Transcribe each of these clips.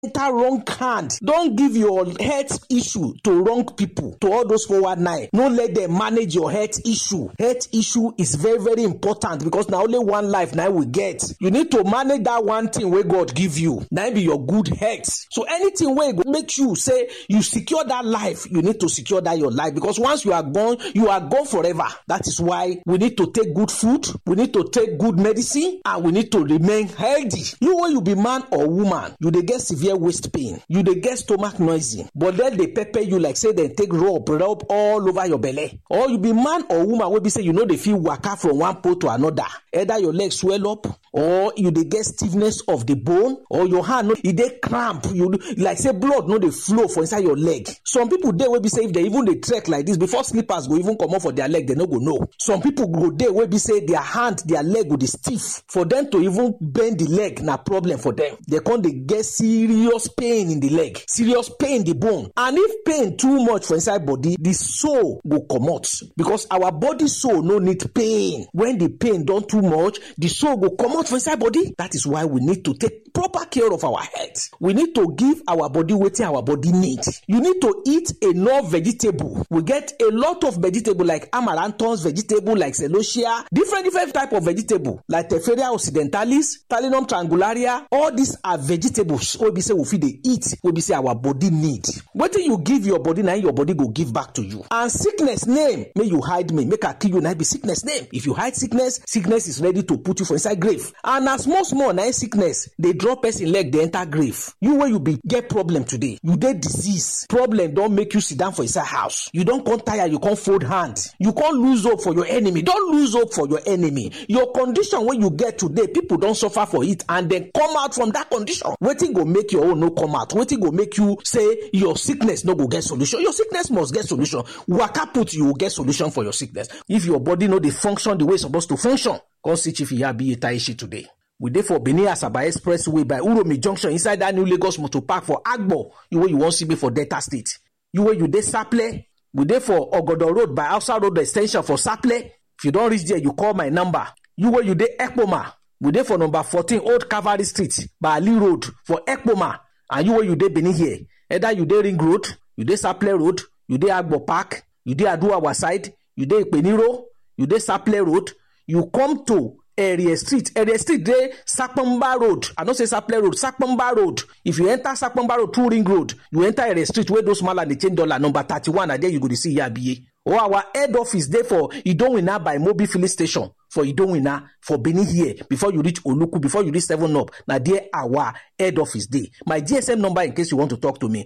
enter wrong hand. Don't give your health issue to wrong people, to all those 419. Don't let them manage your health issue. Health issue is very, very important because now only one life now we get. You need to manage that one thing where God give you. Now be your good health. So anything where it makes you say you secure that life, you need to secure that your life, because once you are gone forever. That is why we need to take good food, we need to take good medicine, and we need to remain healthy. You when you be man or woman, you dey get severe waist pain, you dey get stomach noisy, but then they pepper you like say they take rub all over your belly. Or you be man or woman wey be say you know they feel waka from one pole to another. Either your legs swell up, or you dey get stiffness of the bone, or your hand no e dey cramp. You like say blood no dey flow for inside your leg. Some people dey wey be say if they even dey trek like this, before slippers go even come out for their leg, they no go know. Some people go dey wey be say their hand, their leg go dey stiff. For them to even bend the leg na problem for them. They come dey get serious pain in the leg, serious pain in the bone. And if pain too much for inside body, the soul go comot, because our body soul no need pain. When the pain don too much, the soul go comot for inside body. That is why we need to take proper care of our health. We need to give our body wetin our body need. You need to eat enough vegetable. We get a lot of vegetable like amaranthus vegetable, like celosia, different type of vegetable like Tephria occidentalis, Talinum triangularia. All these are vegetables wey be say we fit dey eat, wey be say our body need. Wetin you give your body, na your body go give back to you. And sickness name, may you hide me, make I kill you, na be sickness name. If you hide sickness, sickness is ready to put you for inside grave. And as small na sickness dey drop person leg, dey enter grave. You wey you be get problem today, you dey disease, problem don make you sit down for inside house. You don come tire, you come fold hand, you come lose hope for your enemy. Don't lose hope for your enemy. Your condition when you get today, people don suffer for it and then come out from that condition. Wetin go make your own no come out? Wetin go make you say your sickness no go get solution? Your sickness must get solution. Waka put, you will get solution for your sickness. If your body no dey function the way it's supposed to function, come see Chief Iyabi Taishi today. We dey for Benin Asaba Expressway by Uromi Junction inside that new Lagos Motor Park for Agbo. You wey you wan see me for Delta State. You wey you dey Saple. We dey for Ogodo Road by Hausa Road Extension for Saple. If you don reach there, you call my number. You wey you dey Ekpoma. We dey for number 14 Old Cavalry Street by Ali Road for Ekpoma. And you wey you dey Benin here, either you dey Ring Road, you dey Saple Road, you dey Agbo Park, you dey Aduawa side, you dey Ipeniro, you dey Saple Road, you come to Area Street dey Sapamba Road. I don't say Saple Road, Sapamba Road. If you enter Sapamba Road through Ring Road, you enter Area Street where those small and they change dollar number 31, and there you go to see Yabiye. Or our head office there for Idowina by Mobi Filling Station for Idowina for Benin here. Before you reach Oluku, before you reach 7 Up, now there our head office there. My GSM number in case you want to talk to me,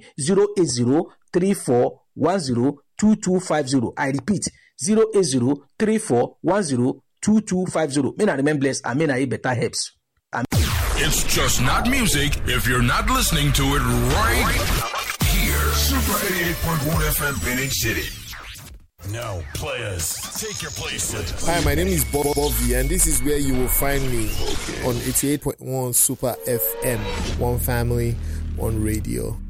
08034102250. I repeat, 08034102250. May I remain blessed and may I better helps. It's just not music if you're not listening to it right here. Super 88.1 FM Benin City. Now, players, take your places. Hi, my name is Bobby, and this is where you will find me on 88.1 Super FM. One family, one radio.